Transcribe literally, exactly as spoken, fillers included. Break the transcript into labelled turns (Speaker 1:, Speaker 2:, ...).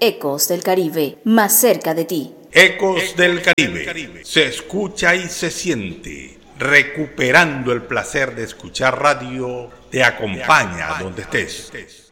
Speaker 1: Ecos del Caribe, más cerca de ti.
Speaker 2: Ecos del Caribe, se escucha y se siente. Recuperando el placer de escuchar radio, te acompaña donde estés.